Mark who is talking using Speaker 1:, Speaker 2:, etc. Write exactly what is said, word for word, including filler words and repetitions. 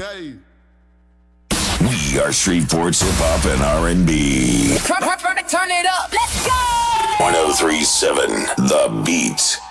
Speaker 1: Hey.
Speaker 2: We are Shreveport's hip hop and R and B.
Speaker 3: Turn it up. Let's go.
Speaker 2: ten thirty-seven The Beat.